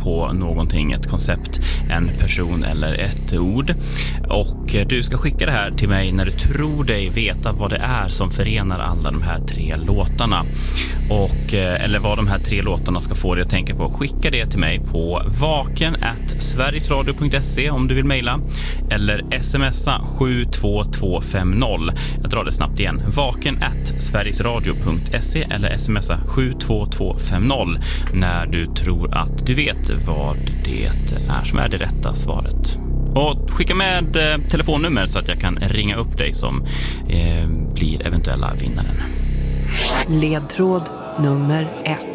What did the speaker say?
på någonting, ett koncept, en person eller ett ord. Och du ska skicka det här till mig när du tror dig veta vad det är som förenar alla de här 3 låtarna. Eller vad de här 3 låtarna ska få dig att tänka på. Skicka det till mig på vaken@sverigesradio.se om du vill mejla, eller smsa 72250. Jag drar det snabbt igen. vaken@sverigesradio.se eller smsa 72250 när du tror att du vet vad det är som är det rätta svaret. Och skicka med telefonnummer så att jag kan ringa upp dig som blir eventuella vinnaren. Ledtråd nummer 1.